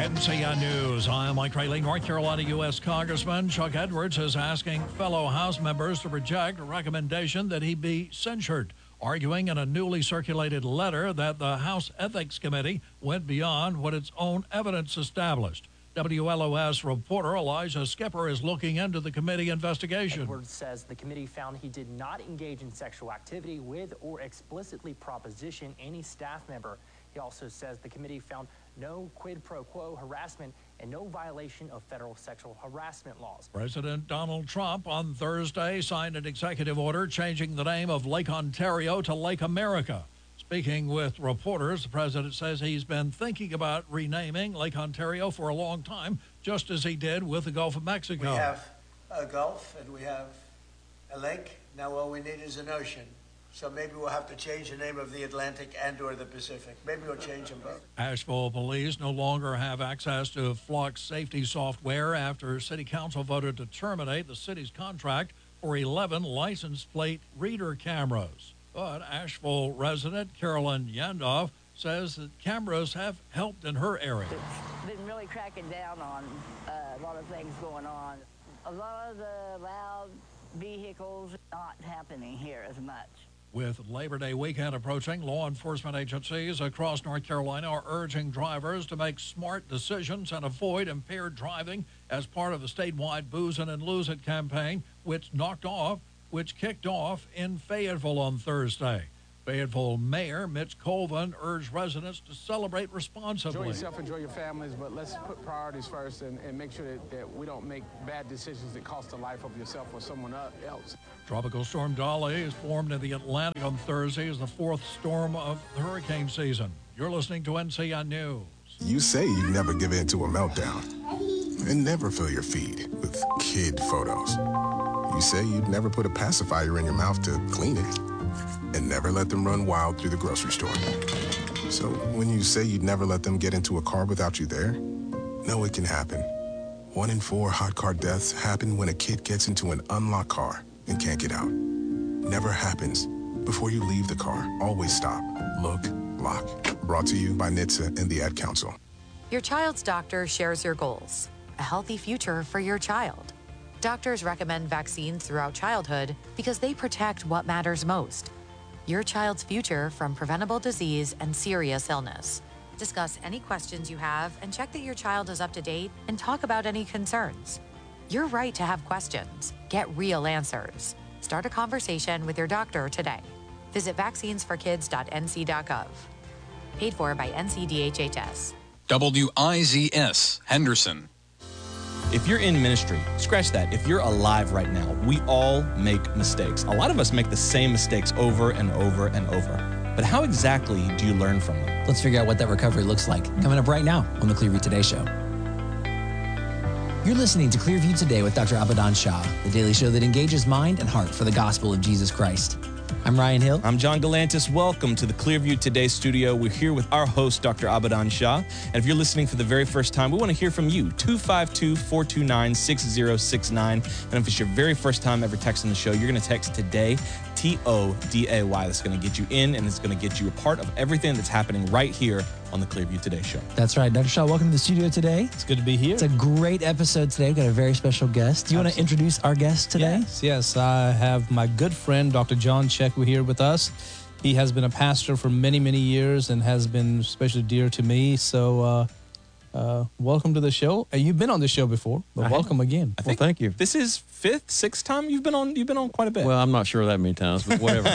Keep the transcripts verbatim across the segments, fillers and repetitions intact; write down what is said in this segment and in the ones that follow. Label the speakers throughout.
Speaker 1: N C N News. I'm Mike Rayleigh. North Carolina U S Congressman Chuck Edwards is asking fellow House members to reject a recommendation that he be censured, arguing in a newly circulated letter that the House Ethics Committee went beyond what its own evidence established. W L O S reporter Elijah Skipper is looking into the committee investigation.
Speaker 2: Edwards says the committee found he did not engage in sexual activity with or explicitly proposition any staff member. He also says the committee found no quid pro quo harassment and no violation of federal sexual harassment laws.
Speaker 1: President Donald Trump on Thursday signed an executive order changing the name of Lake Ontario to Lake America. Speaking with reporters, the president says he's been thinking about renaming Lake Ontario for a long time, just as he did with the Gulf of Mexico.
Speaker 3: We have a Gulf and we have a lake. Now all we need is an ocean. So maybe we'll have to change the name of the Atlantic and or the Pacific. Maybe we'll change them both.
Speaker 1: Asheville police no longer have access to Flux safety software after City Council voted to terminate the city's contract for eleven license plate reader cameras. But Asheville resident Carolyn Yandoff says that cameras have helped in her area.
Speaker 4: It's been really cracking down on uh, a lot of things going on. A lot of the loud vehicles not happening here as much.
Speaker 1: With Labor Day weekend approaching, law enforcement agencies across North Carolina are urging drivers to make smart decisions and avoid impaired driving as part of the statewide Booze It and Lose It campaign, which knocked off, which kicked off in Fayetteville on Thursday. Fayetteville Mayor Mitch Colvin urged residents to celebrate responsibly.
Speaker 5: Enjoy yourself, enjoy your families, but let's put priorities first and, and make sure that, that we don't make bad decisions that cost the life of yourself or someone else.
Speaker 1: Tropical Storm Dolly is formed in the Atlantic on Thursday as the fourth storm of the hurricane season. You're listening to N C N News.
Speaker 6: You say you'd never give in to a meltdown and never fill your feed with kid photos. You say you'd never put a pacifier in your mouth to clean it and never let them run wild through the grocery store. So when you say you'd never let them get into a car without you there, no, it can happen. One in four hot car deaths happen when a kid gets into an unlocked car and can't get out. Never happens. Before you leave the car, always stop, look, lock. Brought to you by N H T S A and the Ad Council.
Speaker 7: Your child's doctor shares your goals, a healthy future for your child. Doctors recommend vaccines throughout childhood because they protect what matters most, your child's future from preventable disease and serious illness. Discuss any questions you have and check that your child is up to date and talk about any concerns. You're right to have questions. Get real answers. Start a conversation with your doctor today. Visit vaccines for kids dot N C dot gov. Paid for by N C D H H S.
Speaker 8: W I Z S, Henderson.
Speaker 9: If you're in ministry, scratch that. If you're alive right now, we all make mistakes. A lot of us make the same mistakes over and over and over. But how exactly do you learn from them?
Speaker 10: Let's figure out what that recovery looks like. Coming up right now on the Clearview Today Show. You're listening to Clearview Today with Doctor Abadan Shah, the daily show that engages mind and heart for the gospel of Jesus Christ. I'm Ryan Hill.
Speaker 9: I'm John Galantis. Welcome to the Clearview Today studio. We're here with our host, Doctor Abadan Shah. And if you're listening for the very first time, we want to hear from you. two five two, four two nine, six zero six nine. And if it's your very first time ever texting the show, you're going to text TODAY, T O D A Y. That's going to get you in, and it's going to get you a part of everything that's happening right here on the Clearview Today Show.
Speaker 10: That's right. Doctor Shah, welcome to the studio today.
Speaker 9: It's good to be here.
Speaker 10: It's a great episode today. We've got a very special guest. Do you Absolutely. want to introduce our guest today?
Speaker 11: Yes, yes. I have my good friend, Doctor John Chek, here with us. He has been a pastor for many, many years and has been especially dear to me. So uh, uh, welcome to the show. Uh, you've been on the show before, but
Speaker 9: I
Speaker 11: welcome
Speaker 9: have.
Speaker 11: again.
Speaker 9: I
Speaker 12: Well, thank you.
Speaker 9: This is fifth, sixth time you've been on. You've been on quite a bit.
Speaker 12: Well, I'm not sure that many times, but whatever.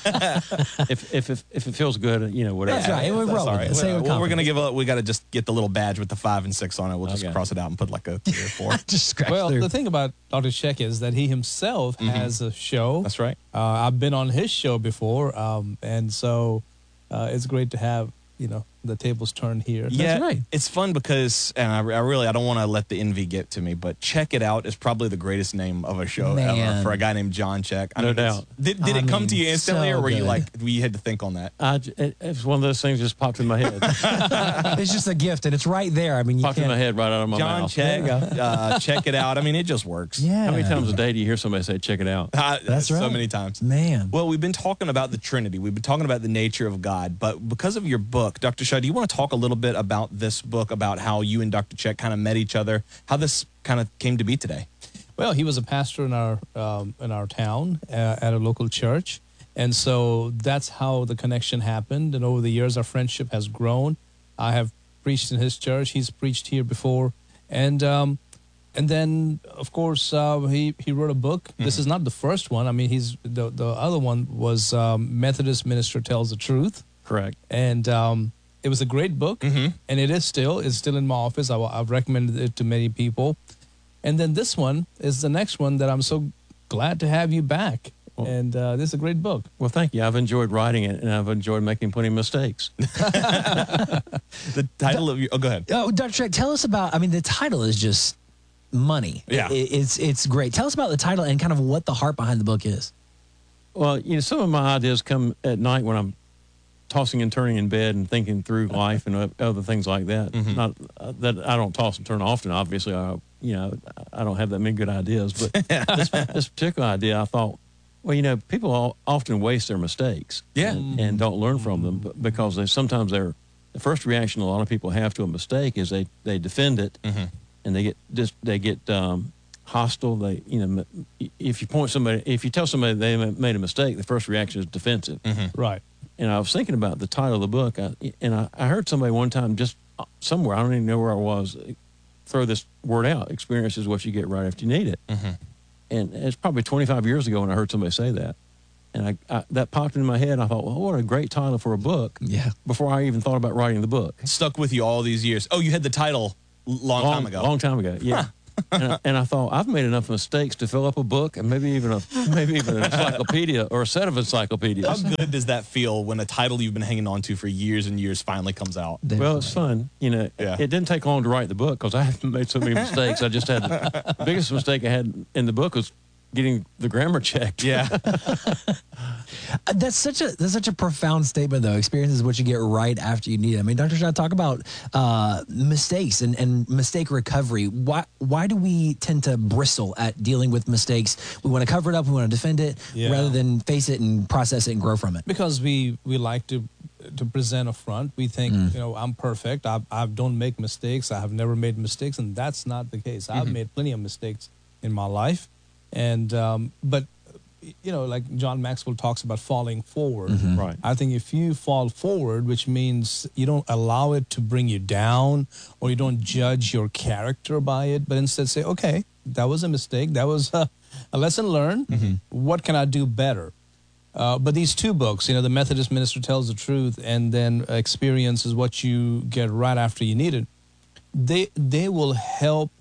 Speaker 12: if, if if if it feels good, you know, whatever.
Speaker 10: That's right. We're
Speaker 9: That's all right.
Speaker 10: Say
Speaker 9: Well,
Speaker 10: well,
Speaker 9: we're gonna give a. We got to just get the little badge with the five and six on it. We'll just
Speaker 12: Okay.
Speaker 9: cross it out and put like a three or four.
Speaker 10: Just scratch
Speaker 11: Well,
Speaker 10: through.
Speaker 11: the thing about Doctor Chek is that he himself
Speaker 9: Mhm.
Speaker 11: has a show.
Speaker 9: That's right.
Speaker 11: Uh, I've been on his show before, um, and so uh, it's great to have, you know, the tables turned here.
Speaker 9: Yeah,
Speaker 10: right.
Speaker 9: It's fun because, and I, I really, I don't want to let the envy get to me, but Check It Out is probably the greatest name of a show
Speaker 10: Man.
Speaker 9: ever for a guy named John Chek. I
Speaker 12: No
Speaker 9: mean, it's-
Speaker 12: doubt.
Speaker 9: Did, did
Speaker 10: I
Speaker 9: it come
Speaker 10: mean,
Speaker 9: to you instantly,
Speaker 10: so
Speaker 9: or were you
Speaker 10: good.
Speaker 9: like, you had to think on that?
Speaker 12: I, j- it, it's one of those things that just popped in my head.
Speaker 10: It's just a gift, and it's right there. I mean, you
Speaker 12: popped in
Speaker 10: can't.
Speaker 12: my head right out of my
Speaker 9: John
Speaker 12: mouth.
Speaker 9: Chek, uh, Check It Out. I mean, it just works.
Speaker 10: Yeah.
Speaker 12: How many times a day do you hear somebody say, check it out?
Speaker 9: Uh,
Speaker 10: That's
Speaker 9: So
Speaker 10: right.
Speaker 9: many times.
Speaker 10: Man.
Speaker 9: Well, we've been talking about the Trinity. We've been talking about the nature of God. But because of your book, Doctor Shaw, do you want to talk a little bit about this book, about how you and Doctor Check kind of met each other, how this kind of came to be today?
Speaker 11: Well, he was a pastor in our um, in our town uh, at a local church, and so that's how the connection happened. And over the years, our friendship has grown. I have preached in his church; he's preached here before, and um, and then of course uh, he he wrote a book. Mm-hmm. This is not the first one. I mean, he's the the other one was um, Methodist Minister Tells the Truth.
Speaker 12: Correct.
Speaker 11: And um, it was a great book,
Speaker 9: mm-hmm.
Speaker 11: and it is still it's still in my office. I, I've recommended it to many people. And then this one is the next one that I'm so glad to have you back. Well, and uh, this is a great book.
Speaker 12: Well, thank you. I've enjoyed writing it, and I've enjoyed making plenty of mistakes.
Speaker 9: The title of your... Oh, go ahead.
Speaker 10: Oh, Doctor Check, tell us about... I mean, the title is just money.
Speaker 9: Yeah.
Speaker 10: It, it's, it's great. Tell us about the title and kind of what the heart behind the book is.
Speaker 12: Well, you know, some of my ideas come at night when I'm tossing and turning in bed and thinking through life and other things like that.
Speaker 9: Mm-hmm.
Speaker 12: Not uh, that I don't toss and turn often. Obviously, I, you know, I don't have that many good ideas. But this, this particular idea, I thought, well, you know, people all, often waste their mistakes,
Speaker 9: yeah,
Speaker 12: and, and don't learn from them because they sometimes they're the first reaction a lot of people have to a mistake is they they defend it,
Speaker 9: mm-hmm.
Speaker 12: and they get just they get um, hostile. They you know, if you point somebody, if you tell somebody they made a mistake, the first reaction is defensive,
Speaker 11: mm-hmm. right.
Speaker 12: And I was thinking about the title of the book, I, and I, I heard somebody one time just somewhere, I don't even know where I was, throw this word out, experience is what you get right after you need it.
Speaker 9: Mm-hmm.
Speaker 12: And it's probably twenty-five years ago when I heard somebody say that. And I, I that popped into my head, and I thought, well, what a great title for a book.
Speaker 10: Yeah.
Speaker 12: Before I even thought about writing the book.
Speaker 9: Stuck with you all these years. Oh, you had the title long,
Speaker 12: long
Speaker 9: time ago.
Speaker 12: Long time ago, yeah. Huh. and, I, and I thought, I've made enough mistakes to fill up a book and maybe even a maybe even an encyclopedia or a set of encyclopedias.
Speaker 9: How good does that feel when a title you've been hanging on to for years and years finally comes out?
Speaker 10: Definitely.
Speaker 12: Well, it's fun. You know,
Speaker 9: yeah.
Speaker 12: It didn't take long to write the book because I haven't made so many mistakes. I just had the biggest mistake I had in the book was getting the grammar checked.
Speaker 9: Yeah.
Speaker 10: That's such a that's such a profound statement, though. Experience is what you get right after you need it. I mean, Doctor Shaw, talk about uh, mistakes and, and mistake recovery. Why why do we tend to bristle at dealing with mistakes? We want to cover it up, we want to defend it,
Speaker 11: yeah.
Speaker 10: rather than face it and process it and grow from it.
Speaker 11: Because we, we like to to present a front. We think, mm. you know, I'm perfect. I I don't make mistakes. I have never made mistakes, and that's not the case. Mm-hmm. I've made plenty of mistakes in my life, and um, but. You know, like John Maxwell talks about falling forward.
Speaker 12: Mm-hmm. Right.
Speaker 11: I think if you fall forward, which means you don't allow it to bring you down or you don't judge your character by it, but instead say, okay, that was a mistake. That was a, a lesson learned. Mm-hmm. What can I do better? Uh, but these two books, you know, The Methodist Minister Tells the Truth and then Experience is What You Get Right After You Need It, they, they will help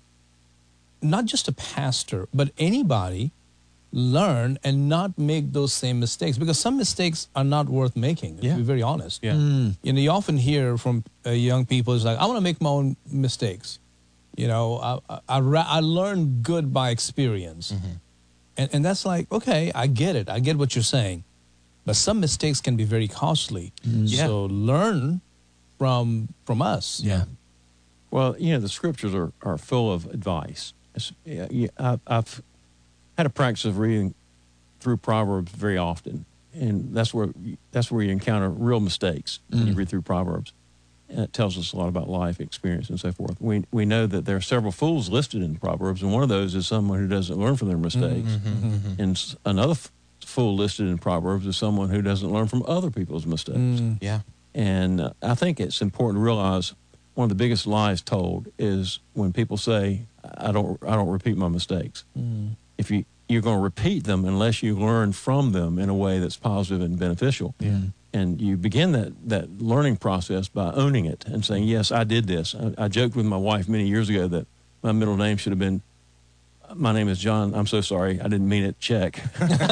Speaker 11: not just a pastor, but anybody learn and not make those same mistakes, because some mistakes are not worth making,
Speaker 9: yeah.
Speaker 11: to be very honest.
Speaker 9: Yeah.
Speaker 11: Mm. You know, you often hear from uh, young people, it's like, I want to make my own mistakes. You know, I, I, I, I learn good by experience. Mm-hmm. And, and that's like, okay, I get it. I get what you're saying. But some mistakes can be very costly. Mm. Yeah. So learn from from us.
Speaker 10: Yeah.
Speaker 12: Well, you know, the scriptures are, are full of advice. It's, yeah, I, I've had a practice of reading through Proverbs very often, and that's where that's where you encounter real mistakes when mm. you read through Proverbs. And it tells us a lot about life experience and so forth. We we know that there are several fools listed in Proverbs, and one of those is someone who doesn't learn from their mistakes. Mm-hmm, mm-hmm. And another f- fool listed in Proverbs is someone who doesn't learn from other people's mistakes.
Speaker 11: Mm.
Speaker 9: Yeah.
Speaker 12: And uh, I think it's important to realize one of the biggest lies told is when people say, "I don't I don't repeat my mistakes." Mm. If you, you're going to repeat them unless you learn from them in a way that's positive and beneficial.
Speaker 11: Yeah.
Speaker 12: And you begin that, that learning process by owning it and saying, yes, I did this. I, I joked with my wife many years ago that my middle name should have been, my name is John, I'm so sorry, I didn't mean it, check.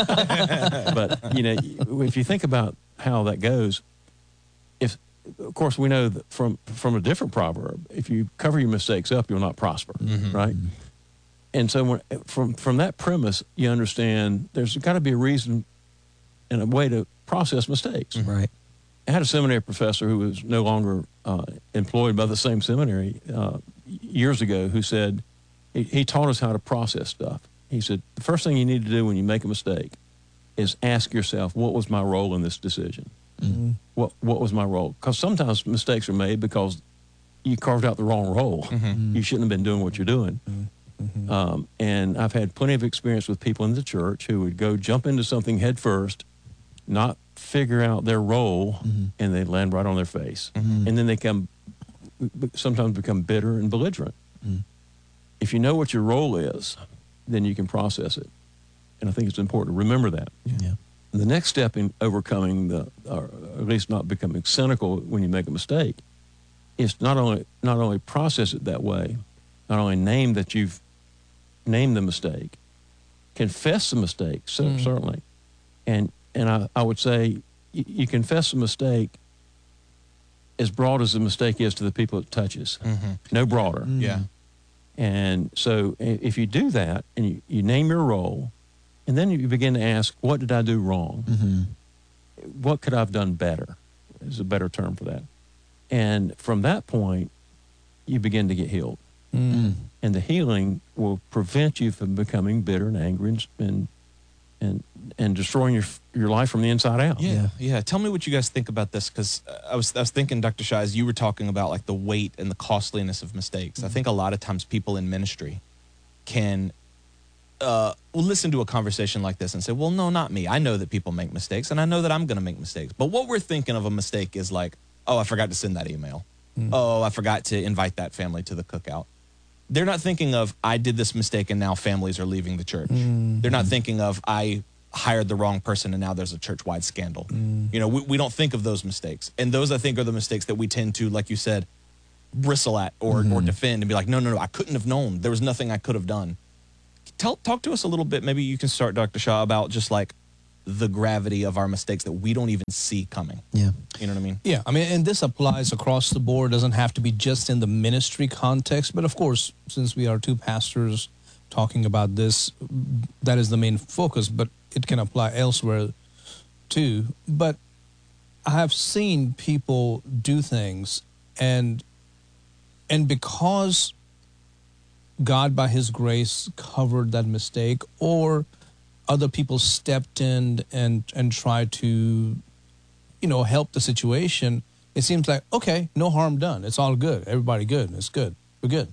Speaker 12: But, you know, if you think about how that goes, if, of course, we know that from, from a different proverb, if you cover your mistakes up, you'll not prosper, mm-hmm. right? And so when, from from that premise, you understand there's got to be a reason and a way to process mistakes.
Speaker 10: Right.
Speaker 12: I had a seminary professor who was no longer uh, employed by the same seminary uh, years ago who said, he, he taught us how to process stuff. He said, the first thing you need to do when you make a mistake is ask yourself, what was my role in this decision? Mm-hmm. what what was my role? Because sometimes mistakes are made because you carved out the wrong role.
Speaker 11: Mm-hmm.
Speaker 12: You shouldn't have been doing what you're doing.
Speaker 11: Mm-hmm.
Speaker 12: Um, and I've had plenty of experience with people in the church who would go jump into something head first, not figure out their role,
Speaker 10: Mm-hmm.
Speaker 12: and they land right on their face.
Speaker 11: Mm-hmm.
Speaker 12: And then they come, sometimes become bitter and belligerent.
Speaker 10: Mm.
Speaker 12: If you know what your role is, then you can process it. And I think it's important to remember that.
Speaker 10: Yeah.
Speaker 12: The next step in overcoming the, or at least not becoming cynical when you make a mistake, is not only not only process it that way, not only name that you've named the mistake, confess the mistake, so,
Speaker 11: Mm.
Speaker 12: certainly. And and I, I would say you, you confess the mistake as broad as the mistake is to the people it touches,
Speaker 11: Mm-hmm.
Speaker 12: no broader.
Speaker 11: Yeah.
Speaker 12: And so i- if you do that and you, you name your role, and then you begin to ask, what did I do wrong?
Speaker 10: Mm-hmm.
Speaker 12: What could I have done better? Is a better term for that. And from that point, you begin to get healed.
Speaker 11: Mm.
Speaker 12: And the healing will prevent you from becoming bitter and angry and and and, and destroying your your life from the inside out.
Speaker 11: Yeah, yeah. Tell me what you guys think about this, because I was I was thinking, Doctor Shah, as you were talking about like the weight and the costliness of mistakes. I think a lot of times people in ministry can uh, will listen to a conversation like this and say, "Well, no, not me. I know that people make mistakes, and I know that I'm going to make mistakes." But what we're thinking of a mistake is like, "Oh, I forgot to send that email.
Speaker 10: Mm.
Speaker 11: Oh, I forgot to invite that family to the cookout." They're not thinking of, I did this mistake and now families are leaving the church.
Speaker 10: Mm.
Speaker 11: They're not thinking of, I hired the wrong person and now there's a church-wide scandal.
Speaker 10: Mm.
Speaker 11: You know, we, we don't think of those mistakes. And those, I think, are the mistakes that we tend to, like you said, bristle at or,
Speaker 10: Mm-hmm.
Speaker 11: or defend and be like, no, no, no, I couldn't have known. There was nothing I could have done. Tell, talk to us a little bit, maybe you can start, Doctor Shah, about just like the gravity of our mistakes that we don't even see coming.
Speaker 10: Yeah.
Speaker 11: You know what I mean?
Speaker 13: Yeah, I mean, and this applies across the board. Doesn't have to be just in the ministry context, but of course, since we are two pastors talking about this, that is the main focus. But it can apply elsewhere too. But I have seen people do things, and and because God, by His grace, covered that mistake, or other people stepped in and and tried to, you know, help the situation, it seems like, okay, no harm done. It's all good. Everybody good. It's good. We're good.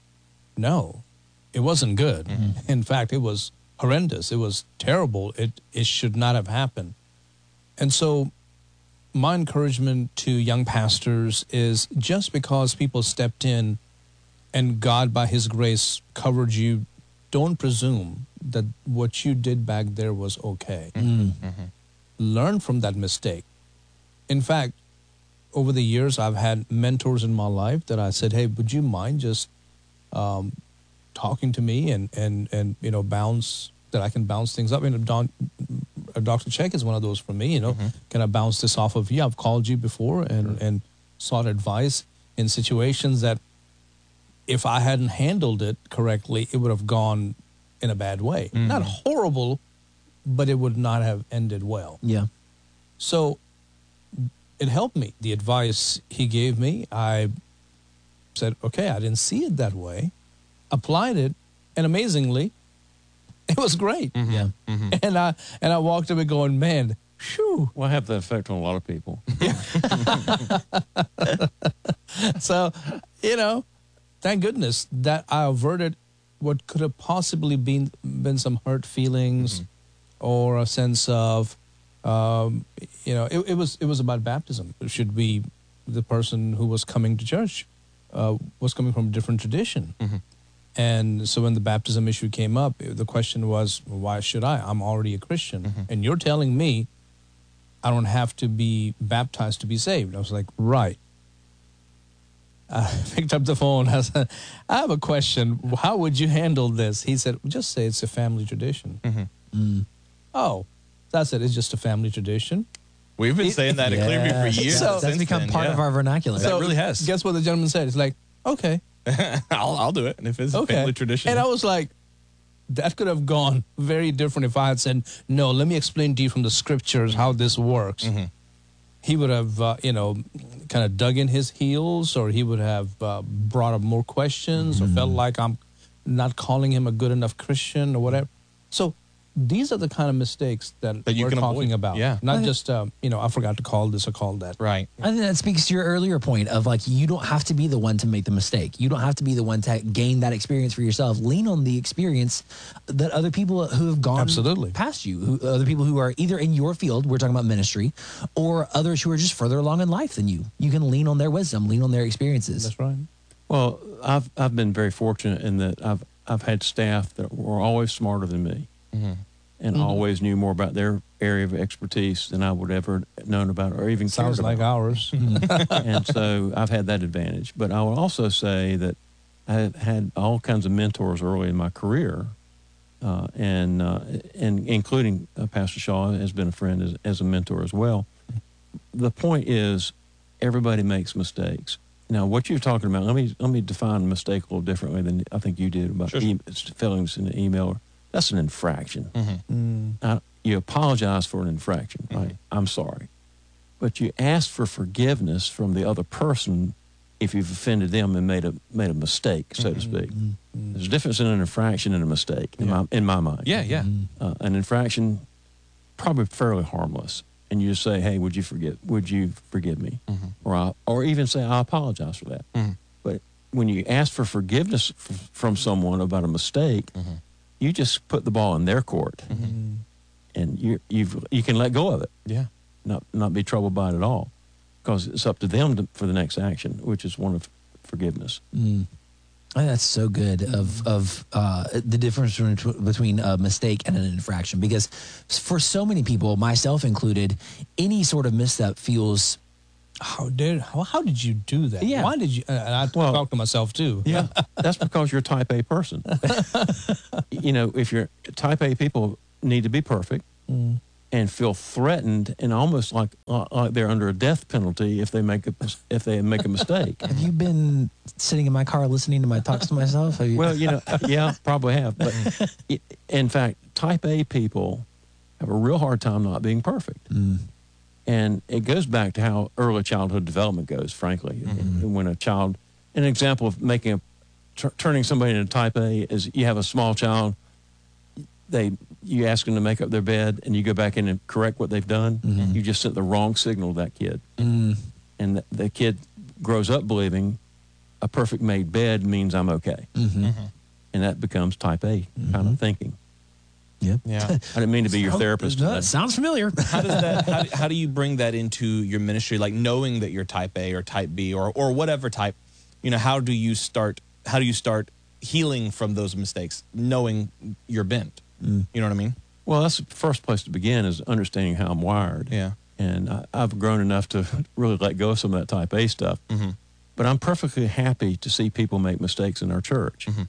Speaker 13: No, it wasn't good.
Speaker 11: Mm-hmm.
Speaker 13: In fact, it was horrendous. It was terrible. It it should not have happened. And so my encouragement to young pastors is, just because people stepped in and God, by His grace, covered you, don't presume that what you did back there was okay.
Speaker 11: Mm-hmm.
Speaker 13: Learn from that mistake. In fact, over the years, I've had mentors in my life that I said, hey, would you mind just um, talking to me and, and, and, you know, bounce, that I can bounce things up? You know, Don, uh, Doctor Check is one of those for me, you know.
Speaker 11: Mm-hmm.
Speaker 13: Can I bounce this off of you? I've called you before and,
Speaker 11: Sure.
Speaker 13: and sought advice in situations that if I hadn't handled it correctly, it would have gone in a bad way.
Speaker 11: Mm-hmm.
Speaker 13: Not horrible, but it would not have ended well.
Speaker 10: Yeah.
Speaker 13: So it helped me. The advice he gave me, I said, okay, I didn't see it that way. Applied it, and amazingly, it was great.
Speaker 11: Mm-hmm.
Speaker 10: Yeah.
Speaker 11: Mm-hmm.
Speaker 13: And I and I walked away going, man, phew.
Speaker 12: Well, I have that effect on a lot of people.
Speaker 13: So, you know, thank goodness that I averted what could have possibly been been some hurt feelings, or a sense of, um, you know, it, it was it was about baptism. Should we, the person who was coming to church, uh, was coming from a different tradition,
Speaker 11: Mm-hmm.
Speaker 13: and so when the baptism issue came up, the question was, why should I? I'm already a Christian,
Speaker 11: Mm-hmm.
Speaker 13: and you're telling me I don't have to be baptized to be saved. I was like, right. I picked up the phone. I said, I have a question. How would you handle this? He said, just say it's a family tradition.
Speaker 11: Mm-hmm.
Speaker 10: Mm.
Speaker 13: Oh, that's it. It's just a family tradition.
Speaker 11: We've been saying that at Clearview for
Speaker 10: Yes.
Speaker 11: years.
Speaker 13: So-
Speaker 10: That's
Speaker 11: since
Speaker 10: become
Speaker 11: then,
Speaker 10: part
Speaker 11: yeah.
Speaker 10: of our vernacular.
Speaker 11: That really has.
Speaker 13: Guess what the gentleman said? It's like, okay.
Speaker 11: I'll, I'll do it. And if it's a
Speaker 13: Okay.
Speaker 11: family tradition.
Speaker 13: And I was like, that could have gone very different if I had said, no, let me explain to you from the scriptures how this works.
Speaker 11: Mm-hmm.
Speaker 13: He would have, uh, you know, kind of dug in his heels, or he would have uh, brought up more questions, or felt like I'm not calling him a good enough Christian or whatever. So these are the kind of mistakes that,
Speaker 9: That you
Speaker 13: we're
Speaker 9: can
Speaker 13: talking
Speaker 9: avoid.
Speaker 13: about.
Speaker 9: Yeah.
Speaker 13: Not just, um, you know, I forgot to call this or call that.
Speaker 9: Right.
Speaker 10: I think that speaks to your earlier point of like, you don't have to be the one to make the mistake. You don't have to be the one to gain that experience for yourself. Lean on the experience that other people who have gone
Speaker 13: Absolutely.
Speaker 10: past you, who, other people who are either in your field, we're talking about ministry, or others who are just further along in life than you. You can lean on their wisdom, lean on their experiences.
Speaker 13: That's right.
Speaker 12: Well, I've I've been very fortunate in that I've I've had staff that were always smarter than me,
Speaker 9: Mm-hmm.
Speaker 12: and
Speaker 13: Mhm.
Speaker 12: always knew more about their area of expertise than I would ever known about or even
Speaker 13: Sounds
Speaker 12: cared
Speaker 13: like
Speaker 12: about.
Speaker 13: ours.
Speaker 12: And so I've had that advantage. But I will also say that I've had all kinds of mentors early in my career, uh, and uh, and including uh, Pastor Shaw has been a friend as, as a mentor as well. The point is, everybody makes mistakes. Now, what you're talking about, let me let me define mistake a little differently than I think you did about
Speaker 9: Sure.
Speaker 12: e- filling in the email. That's an infraction.
Speaker 13: Mm.
Speaker 12: Uh, you apologize for an infraction, right? I'm sorry. But you ask for forgiveness from the other person if you've offended them and made a made a mistake, so to speak. There's a difference in an infraction and a mistake, in, my, in my mind.
Speaker 9: Yeah, yeah.
Speaker 12: Uh, an infraction, probably fairly harmless. And you just say, hey, would you forgive, would you forgive me? Or, I, or even say, I apologize for that. But when you ask for forgiveness f- from someone about a mistake, you just put the ball in their court. And you you've you can let go of it.
Speaker 9: Yeah.
Speaker 12: Not not be troubled by it at all, because it's up to them to, for the next action, which is one of forgiveness.
Speaker 10: Mm. I think that's so good of of uh, the difference between between a mistake and an infraction, because for so many people, myself included, any sort of misstep feels.
Speaker 13: How did how, how did you do that?
Speaker 10: Yeah.
Speaker 13: Why did you? And I
Speaker 12: Well-
Speaker 13: talk to myself too.
Speaker 12: Yeah, that's because you're type A person. You know, if you're type A people need to be perfect
Speaker 13: Mm.
Speaker 12: and feel threatened and almost like uh, like they're under a death penalty if they make a if they make a mistake.
Speaker 10: Have you been sitting in my car listening to my talks to myself? Have you,
Speaker 12: Well, you know, yeah, probably have. But i- in fact, type A people have a real hard time not being perfect.
Speaker 10: Mm.
Speaker 12: And it goes back to how early childhood development goes, frankly. And when a child, an example of making a, t- turning somebody into type A is you have a small child, they, you ask them to make up their bed and you go back in and correct what they've done. You just sent the wrong signal to that kid.
Speaker 10: Mm.
Speaker 12: And the, the kid grows up believing a perfect made bed means I'm okay.
Speaker 10: Mm-hmm.
Speaker 12: And that becomes type A kind of thinking.
Speaker 10: Yeah.
Speaker 9: Yeah.
Speaker 12: I didn't mean to be your therapist.
Speaker 10: Uh, sounds familiar.
Speaker 9: How does that? How do, how do you bring that into your ministry? Like knowing that you're type A or type B or or whatever type. You know, how do you start? How do you start healing from those mistakes? Knowing you're bent.
Speaker 10: Mm.
Speaker 9: You know what I mean?
Speaker 12: Well, that's the first place to begin is understanding how I'm wired.
Speaker 9: Yeah.
Speaker 12: And I, I've grown enough to really let go of some of that type A stuff.
Speaker 9: Mm-hmm.
Speaker 12: But I'm perfectly happy to see people make mistakes in our church
Speaker 9: Mm-hmm.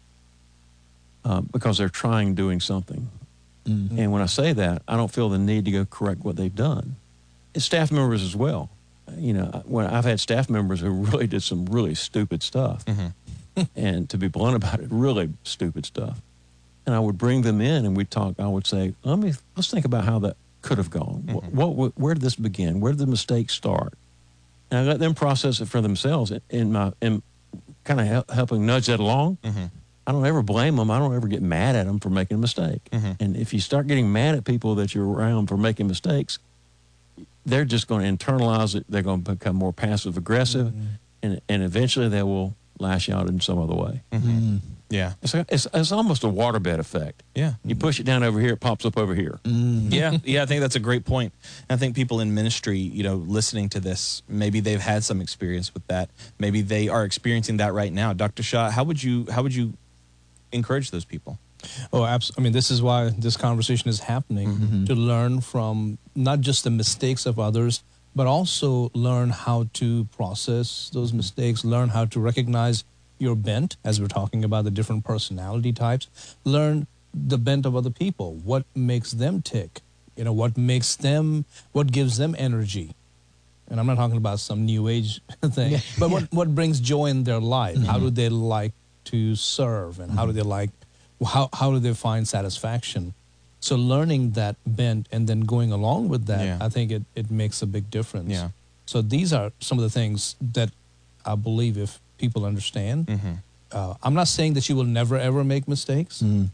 Speaker 12: uh, because they're trying doing something.
Speaker 10: Mm.
Speaker 12: And when I say that, I don't feel the need to go correct what they've done. It's staff members as well. You know, when I've had staff members who really did some really stupid stuff,
Speaker 9: Mm-hmm.
Speaker 12: and to be blunt about it, really stupid stuff. And I would bring them in, and we'd talk. I would say, "Let me let's think about how that could have gone.
Speaker 9: Mm-hmm.
Speaker 12: What, what, where did this begin? Where did the mistake start?" And I let them process it for themselves. In my, in kind of help, helping nudge that along.
Speaker 9: Mm-hmm.
Speaker 12: I don't ever blame them. I don't ever get mad at them for making a mistake.
Speaker 9: Mm-hmm.
Speaker 12: And if you start getting mad at people that you're around for making mistakes, they're just going to internalize it. They're going to become more passive aggressive,
Speaker 9: Mm-hmm.
Speaker 12: and and eventually they will lash out in some other way.
Speaker 9: Mm-hmm. Yeah.
Speaker 12: It's, like, it's it's almost a waterbed effect.
Speaker 9: Yeah.
Speaker 12: You push it down over here, it pops up over here.
Speaker 10: Mm.
Speaker 9: Yeah, yeah, I think that's a great point. I think people in ministry, you know, listening to this, maybe they've had some experience with that. Maybe they are experiencing that right now. Doctor Shaw, how would you how would you encourage those people?
Speaker 13: Oh, absolutely. I mean, this is why this conversation is happening,
Speaker 10: Mm-hmm.
Speaker 13: to learn from not just the mistakes of others, but also learn how to process those mistakes, learn how to recognize your bent, as we're talking about the different personality types, learn the bent of other people, what makes them tick, you know, what makes them, what gives them energy. And I'm not talking about some new age thing,
Speaker 10: Yeah,
Speaker 13: but
Speaker 10: yeah.
Speaker 13: what, what brings joy in their life? How do they like to serve, and how do they like, how, how do they find satisfaction? So learning that bent and then going along with that,
Speaker 9: Yeah.
Speaker 13: I think it, it makes a big difference.
Speaker 9: Yeah.
Speaker 13: So these are some of the things that I believe if people understand.
Speaker 9: Mm-hmm.
Speaker 13: Uh, I'm not saying that you will never, ever make mistakes,
Speaker 10: Mm.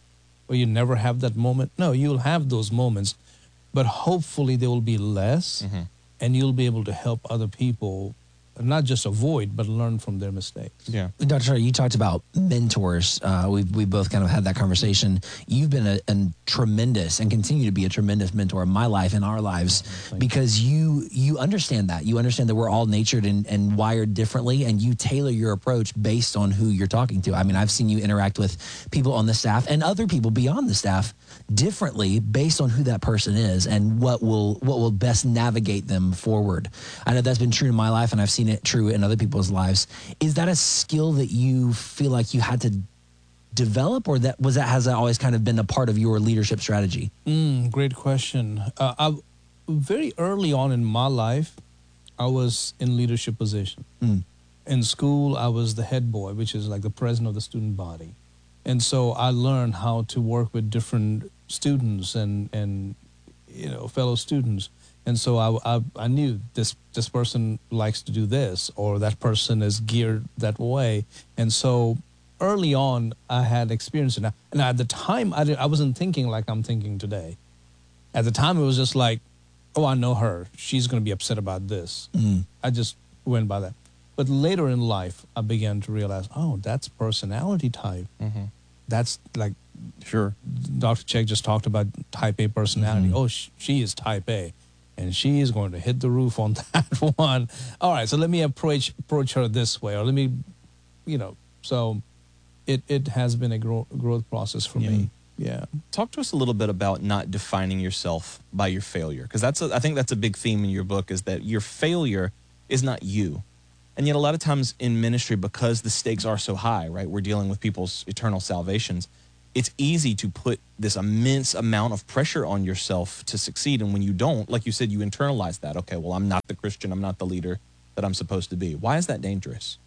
Speaker 13: or you never have that moment. No, you'll have those moments, but hopefully they will be less,
Speaker 9: Mm-hmm.
Speaker 13: and you'll be able to help other people not just avoid, but learn from their mistakes.
Speaker 9: Yeah.
Speaker 10: Doctor Shah, you talked about mentors. Uh, we we both kind of had that conversation. You've been a, a tremendous and continue to be a tremendous mentor in my life, in our lives, because you you understand that. You understand that we're all natured and, and wired differently, and you tailor your approach based on who you're talking to. I mean, I've seen you interact with people on the staff and other people beyond the staff differently based on who that person is and what will what will best navigate them forward. I know that's been true in my life, and I've seen it true in other people's lives. Is that a skill that you feel like you had to develop, or that was that has that always kind of been a part of your leadership strategy?
Speaker 13: Mm, great question. Uh, I, very early on in my life, I was in leadership position.
Speaker 10: Mm.
Speaker 13: In school, I was the head boy, which is like the president of the student body. And so I learned how to work with different students and, and you know, fellow students. And so I, I, I knew this this person likes to do this, or that person is geared that way. And so early on, I had experience in that. And at the time, I, did, I wasn't thinking like I'm thinking today. At the time, it was just like, oh, I know her. She's going to be upset about this.
Speaker 10: Mm.
Speaker 13: I just went by that. But later in life, I began to realize, oh, that's personality type.
Speaker 9: Mm-hmm.
Speaker 13: That's like,
Speaker 12: sure.
Speaker 13: Doctor Check just talked about type A personality.
Speaker 10: Mm-hmm.
Speaker 13: Oh, sh- she is type A, and she is going to hit the roof on that one. All right, so let me approach approach her this way, or let me, you know. So, it it has been a grow, growth process for
Speaker 9: Yeah.
Speaker 13: me. Yeah.
Speaker 9: Talk to us a little bit about not defining yourself by your failure, because that's a, I think that's a big theme in your book, is that your failure is not you. And yet a lot of times in ministry, because the stakes are so high, right, we're dealing with people's eternal salvations, it's easy to put this immense amount of pressure on yourself to succeed. And when you don't, like you said, you internalize that. Okay, well, I'm not the Christian, I'm not the leader that I'm supposed to be. Why is that dangerous?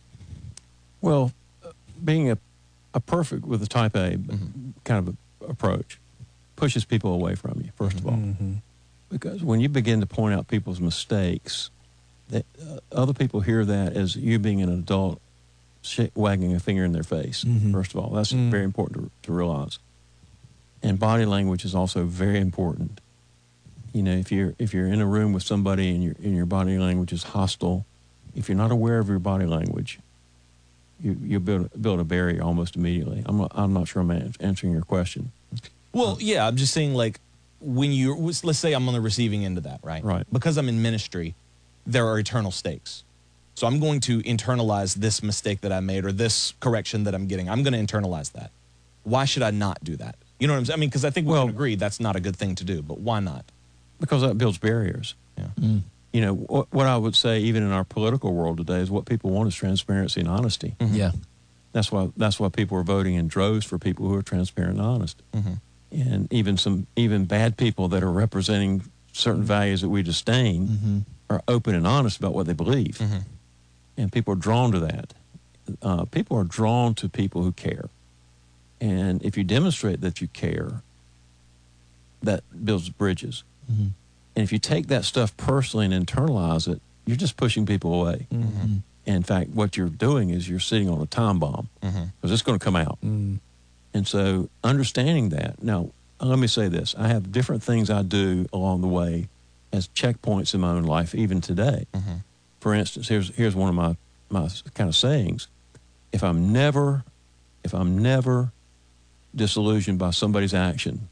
Speaker 12: Well, being a, a perfect with a type A
Speaker 9: Mm-hmm.
Speaker 12: kind of a, approach pushes people away from you, first of all.
Speaker 13: Mm-hmm.
Speaker 12: Because when you begin to point out people's mistakes, that, uh, other people hear that as you being an adult sh- wagging a finger in their face,
Speaker 10: Mhm.
Speaker 12: first of all. That's
Speaker 13: Mm.
Speaker 12: very important to, to realize. And body language is also very important. You know, if you're if you're in a room with somebody and your and your body language is hostile, if you're not aware of your body language, you you build build a barrier almost immediately. I'm not, I'm not sure I'm an- answering your question.
Speaker 9: Well, yeah, I'm just saying, like, when you, let's say I'm on the receiving end of that, right?
Speaker 12: Right.
Speaker 9: Because I'm in ministry, there are eternal stakes. So I'm going to internalize this mistake that I made or this correction that I'm getting. I'm going to internalize that. Why should I not do that? You know what I'm saying? I mean, because I think we
Speaker 12: Well-
Speaker 9: can agree that's not a good thing to do, but why not?
Speaker 12: Because that builds barriers.
Speaker 9: Yeah.
Speaker 10: Mm.
Speaker 12: You know, what, what I would say, even in our political world today, is what people want is transparency and honesty.
Speaker 9: Mm-hmm.
Speaker 10: Yeah.
Speaker 12: That's why that's why people are voting in droves for people who are transparent and honest.
Speaker 9: Mm-hmm.
Speaker 12: And even some even bad people that are representing certain values that we disdain
Speaker 10: Mm-hmm.
Speaker 12: are open and honest about what they believe.
Speaker 9: Mm-hmm.
Speaker 12: And people are drawn to that. Uh, people are drawn to people who care. And if you demonstrate that you care, that builds bridges.
Speaker 10: Mm-hmm.
Speaker 12: And if you take that stuff personally and internalize it, you're just pushing people away.
Speaker 13: Mm-hmm.
Speaker 12: In fact, what you're doing is you're sitting on a time bomb because
Speaker 9: Mm-hmm.
Speaker 12: it's going to come out.
Speaker 13: Mm.
Speaker 12: And so understanding that, now, let me say this. I have different things I do along the way as checkpoints in my own life, even today.
Speaker 9: Mm-hmm.
Speaker 12: For instance, here's here's one of my, my kind of sayings. If I'm never, if I'm never disillusioned by somebody's action,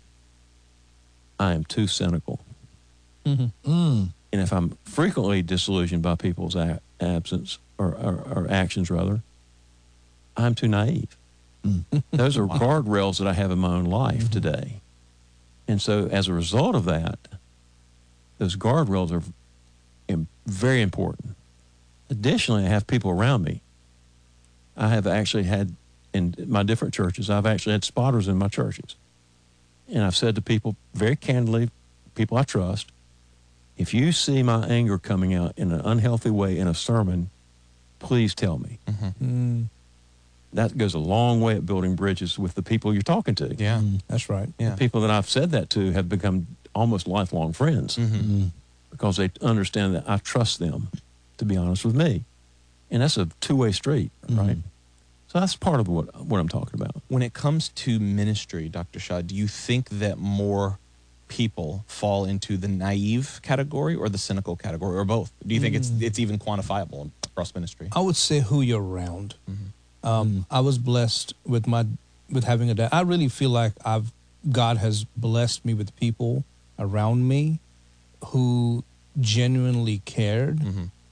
Speaker 12: I am too cynical.
Speaker 13: Mm-hmm.
Speaker 10: Mm.
Speaker 12: And if I'm frequently disillusioned by people's a- absence or, or, or actions, rather, I'm too naive.
Speaker 10: Mm.
Speaker 12: Those are guardrails that I have in my own life
Speaker 10: Mm-hmm.
Speaker 12: today. And so as a result of that, those guardrails are im- very important. Additionally, I have people around me. I have actually had, in my different churches, I've actually had spotters in my churches. And I've said to people very candidly, people I trust, if you see my anger coming out in an unhealthy way in a sermon, please tell me.
Speaker 9: Mm-hmm.
Speaker 13: Mm.
Speaker 12: That goes a long way at building bridges with the people you're talking to.
Speaker 9: Yeah.
Speaker 10: Mm.
Speaker 13: That's right.
Speaker 9: Yeah.
Speaker 12: The people that I've said that to have become almost lifelong friends
Speaker 9: Mm-hmm.
Speaker 10: Mm.
Speaker 12: because they understand that I trust them to be honest with me. And that's a two-way street, right?
Speaker 10: Mhm.
Speaker 12: So that's part of what what I'm talking about.
Speaker 9: When it comes to ministry, Doctor Shaw, do you think that more people fall into the naive category or the cynical category, or both? Do you think it's
Speaker 13: Mm.
Speaker 9: it's even quantifiable across ministry?
Speaker 13: I would say who you're around. Um, I was blessed with my with having a dad. I really feel like I've God has blessed me with people around me who genuinely cared,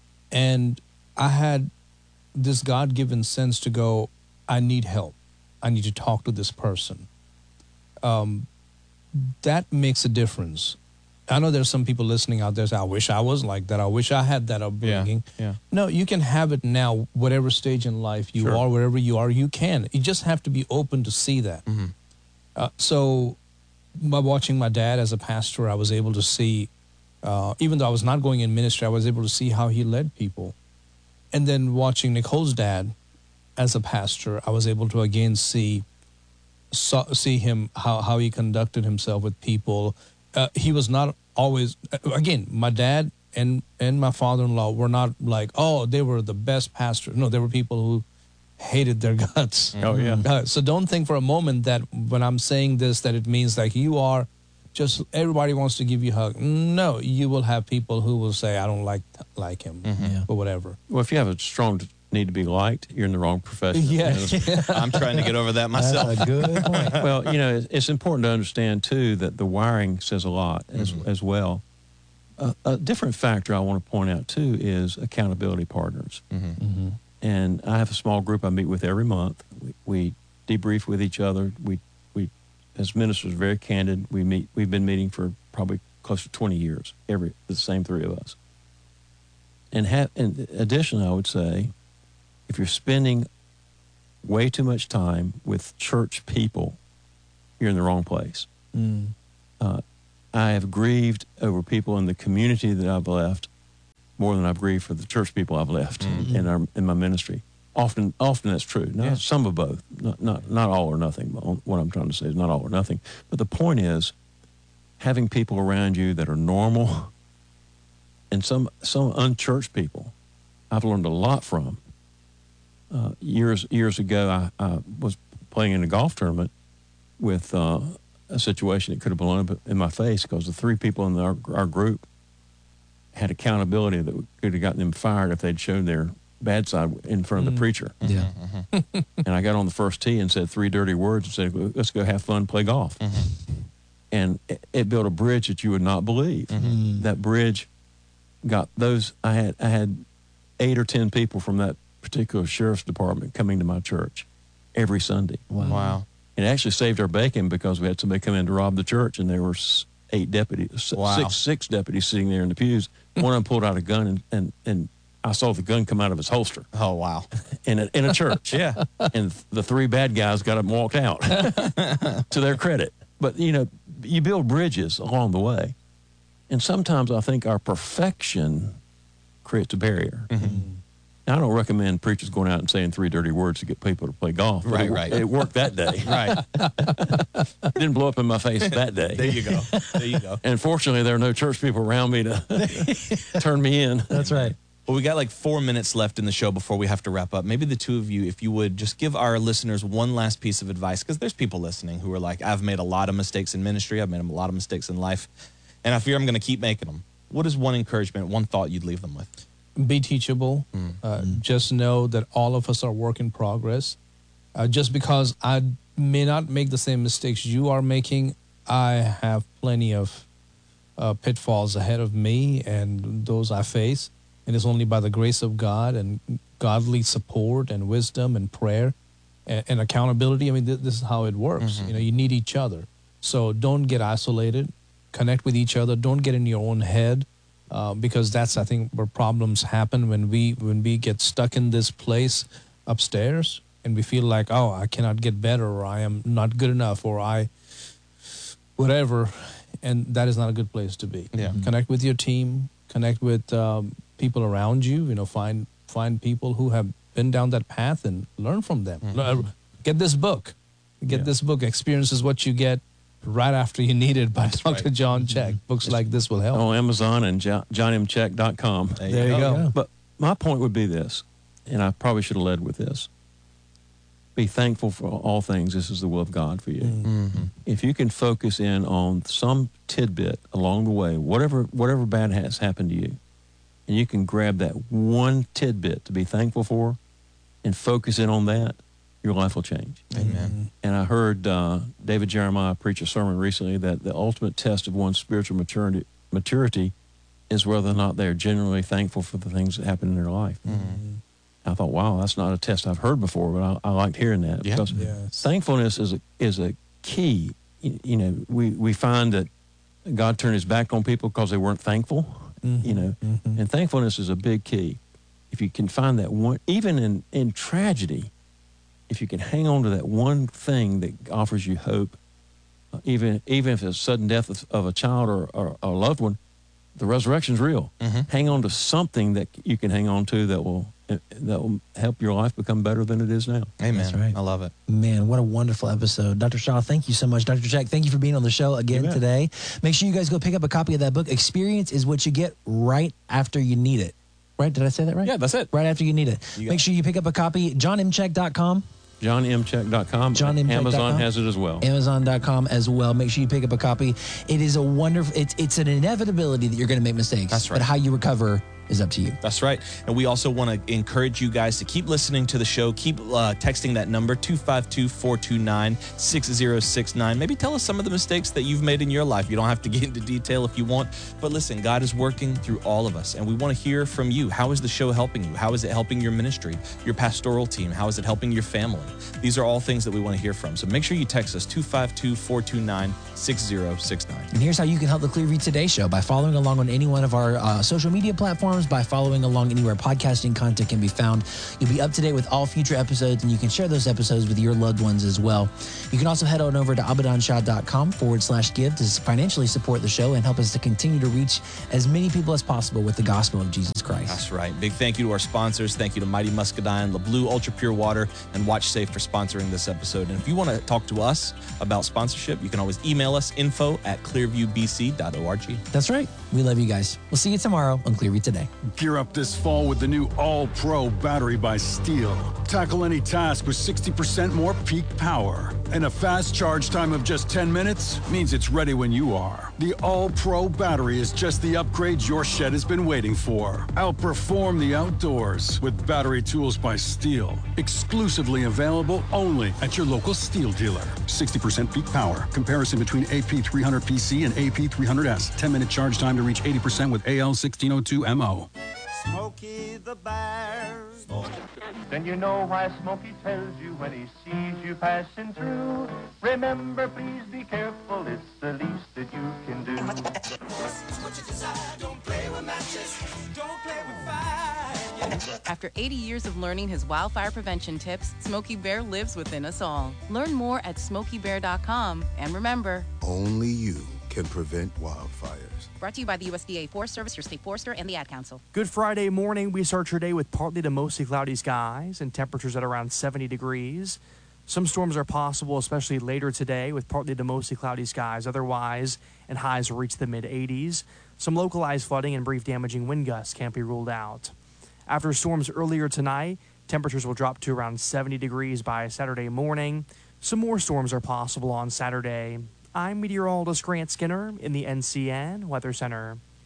Speaker 13: and I had this God-given sense to go, I need help. I need to talk to this person. Um, that makes a difference. I know there's some people listening out there say, I wish I was like that. I wish I had that upbringing.
Speaker 9: Yeah.
Speaker 13: No, you can have it now, whatever stage in life you
Speaker 9: Sure.
Speaker 13: are, wherever you are, you can. You just have to be open to see that. Uh, so by watching my dad as a pastor, I was able to see, uh, even though I was not going in ministry, I was able to see how he led people. And then watching Nicole's dad as a pastor, I was able to again see saw, see him, how, how he conducted himself with people. Uh, he was not always, again, my dad and, and my father-in-law were not like, oh, they were the best pastor. No, there were people who hated their guts.
Speaker 12: Oh, yeah.
Speaker 13: Uh, so don't think for a moment that when I'm saying this, that it means like you are just, everybody wants to give you a hug. No, you will have people who will say, I don't like like him, or whatever.
Speaker 12: Well, if you have a strong need to be liked, you're in the wrong profession.
Speaker 13: Yeah.
Speaker 12: You know?
Speaker 9: I'm trying to get over that myself.
Speaker 10: That's a good point.
Speaker 12: Well, you know, it's, it's important to understand, too, that the wiring says a lot as, as well. Uh, a different factor I want to point out, too, is accountability partners. And I have a small group I meet with every month. We, we debrief with each other. We, we, as ministers, are very candid. We meet. We've been meeting for probably close to twenty years. Every the same three of us. And have, in addition, I would say, if you're spending way too much time with church people, you're in the wrong place.
Speaker 13: Mm.
Speaker 12: Uh, I have grieved over people in the community that I've left more than I've grieved for the church people I've left
Speaker 9: Mhm.
Speaker 12: in our in my ministry. Often, often that's true. Not
Speaker 9: Yeah.
Speaker 12: some of both. Not, not not all or nothing. What I'm trying to say is not all or nothing. But the point is, having people around you that are normal, and some some unchurched people, I've learned a lot from. Uh, years years ago, I, I was playing in a golf tournament with uh, a situation that could have blown up in my face because the three people in our, our group had accountability that could have gotten them fired if they'd shown their bad side in front of the preacher.
Speaker 10: Yeah.
Speaker 12: And I got on the first tee and said three dirty words and said, let's go have fun, play golf. And it, it built a bridge that you would not believe. That bridge got those, I had, I had eight or ten people from that particular sheriff's department coming to my church every Sunday.
Speaker 10: Wow.
Speaker 9: Wow.
Speaker 12: It actually saved our bacon because we had somebody come in to rob the church, and there were s- eight deputies, s-
Speaker 9: Wow.
Speaker 12: six six deputies sitting there in the pews. One of them pulled out a gun, and, and, and I saw the gun come out of his holster
Speaker 9: Oh, wow.
Speaker 12: in a, in a church.
Speaker 9: Yeah.
Speaker 12: And the three bad guys got up and walked out, to their credit. But, you know, you build bridges along the way. And sometimes I think our perfection creates a barrier. Now, I don't recommend preachers going out and saying three dirty words to get people to play golf. but
Speaker 9: Right,
Speaker 12: it,
Speaker 9: right.
Speaker 12: It worked that day.
Speaker 9: Right.
Speaker 12: Didn't blow up in my face that day.
Speaker 9: There you go. There you go.
Speaker 12: And fortunately, there are no church people around me to turn me in.
Speaker 10: That's right.
Speaker 9: Well, we got like four minutes left in the show before we have to wrap up. Maybe the two of you, if you would just give our listeners one last piece of advice, because there's people listening who are like, I've made a lot of mistakes in ministry. I've made a lot of mistakes in life, and I fear I'm going to keep making them. What is one encouragement, one thought you'd leave them with?
Speaker 13: Be teachable. Uh, just know that all of us are work in progress. Uh, just because I may not make the same mistakes you are making, I have plenty of uh, pitfalls ahead of me, and those I face. And it's only by the grace of God and godly support and wisdom and prayer and, and accountability. I mean, th- this is how it works. You know, you need each other. So don't get isolated. Connect with each other. Don't get in your own head. Uh, because that's, I think, where problems happen when we when we get stuck in this place upstairs and we feel like, oh, I cannot get better, or I am not good enough, or I whatever, and that is not a good place to be.
Speaker 9: Yeah.
Speaker 13: Connect with your team. Connect with um, people around you. You know, find find people who have been down that path and learn from them. Uh, Get this book. Get
Speaker 12: Yeah.
Speaker 13: this book. Experience is what you get right after you need it by Doctor
Speaker 9: right.
Speaker 13: John Check. Books like this will help.
Speaker 12: On Amazon and jo- john m check dot com.
Speaker 9: There
Speaker 13: There you go.
Speaker 12: But my point would be this, and I probably should have led with this. be thankful for all things. This is the will of God for you.
Speaker 9: Mm-hmm.
Speaker 12: If you can focus in on some tidbit along the way, whatever whatever bad has happened to you, and you can grab that one tidbit to be thankful for and focus in on that, your life will change.
Speaker 9: Amen.
Speaker 12: And I heard uh, David Jeremiah preach a sermon recently that the ultimate test of one's spiritual maturity, maturity is whether or not they're genuinely thankful for the things that happen in their life.
Speaker 9: Mm-hmm.
Speaker 12: I thought, wow, that's not a test I've heard before, but I, I liked hearing that.
Speaker 9: Yeah.
Speaker 12: Because
Speaker 13: Yes.
Speaker 12: thankfulness is a, is a key. You, you know, we, we find that God turned his back on people because they weren't thankful,
Speaker 13: Mm-hmm.
Speaker 12: you know,
Speaker 13: Mm-hmm.
Speaker 12: and thankfulness is a big key. If you can find that one, even in, in tragedy, if you can hang on to that one thing that offers you hope, uh, even even if it's sudden death of, of a child or, or, or a loved one, the resurrection's real.
Speaker 9: Mm-hmm.
Speaker 12: Hang on to something that you can hang on to that will that will help your life become better than it is now.
Speaker 9: Amen.
Speaker 10: That's right.
Speaker 9: I love it.
Speaker 10: Man, what a wonderful episode. Doctor Shaw, thank you so much. Doctor Check, thank you for being on the show again
Speaker 12: bet.
Speaker 10: today. Make sure you guys go pick up a copy of that book. Experience is what you get right after you need it. Right? Did I say that right?
Speaker 9: Yeah, that's it.
Speaker 10: Right after you need it.
Speaker 9: You got
Speaker 10: Make sure you pick up a copy. john m check dot com.
Speaker 12: john m check dot com.
Speaker 10: john m check dot com.
Speaker 12: Amazon has it as well.
Speaker 10: Amazon dot com as well. Make sure you pick up a copy. It is a wonderful, it's, it's an inevitability that you're going to make mistakes.
Speaker 9: That's right.
Speaker 10: But how you recover is up to you.
Speaker 9: That's right. And we also want to encourage you guys to keep listening to the show. Keep uh, texting that number, two five two, four two nine, six zero six nine. Maybe tell us some of the mistakes that you've made in your life. You don't have to get into detail if you want. But listen, God is working through all of us. And we want to hear from you. How is the show helping you? How is it helping your ministry, your pastoral team? How is it helping your family? These are all things that we want to hear from. So make sure you text us, two five two, four two nine, six zero six nine.
Speaker 10: And here's how you can help the Clearview Today Show by following along on any one of our uh, social media platforms, by following along anywhere podcasting content can be found. You'll be up to date with all future episodes, and you can share those episodes with your loved ones as well. You can also head on over to abadanshah.com forward slash give to financially support the show and help us to continue to reach as many people as possible with the gospel of Jesus Christ.
Speaker 9: That's right. Big thank you to our sponsors. Thank you to Mighty Muscadine, LeBlue Ultra Pure Water, and Watch Safe for sponsoring this episode. And if you want to talk to us about sponsorship, you can always email us, info at clearview b c dot org.
Speaker 10: That's right. We love you guys. We'll see you tomorrow on Clearview Today.
Speaker 14: Gear up this fall with the new All-Pro battery by Steel. Tackle any task with sixty percent more peak power. And a fast charge time of just ten minutes means it's ready when you are. The All-Pro battery is just the upgrade your shed has been waiting for. Outperform the outdoors with battery tools by Steel. Exclusively available only at your local Steel dealer. sixty percent peak power. Comparison between A P three hundred P C and A P three hundred S. ten minute charge time to reach eighty percent with A L sixteen oh two M O.
Speaker 15: Smokey the Bear. Then you know why Smokey tells you when he sees you passing through. Remember, please be careful, it's the least that you can do.
Speaker 16: Don't play with matches, don't play with fire. After eighty years of learning his wildfire prevention tips, Smokey Bear lives within us all. Learn more at smokey bear dot com. And remember,
Speaker 17: only you can prevent wildfires.
Speaker 16: Brought to you by the U S D A Forest Service, your state forester, and the Ad Council.
Speaker 2: Good Friday morning. We start your day with partly to mostly cloudy skies and temperatures at around seventy degrees. Some storms are possible, especially later today, with partly to mostly cloudy skies. Otherwise, and highs will reach the mid eighties. Some localized flooding and brief damaging wind gusts can't be ruled out. After storms earlier tonight, temperatures will drop to around seventy degrees by Saturday morning. Some more storms are possible on Saturday. I'm meteorologist Grant Skinner in the N C N Weather Center.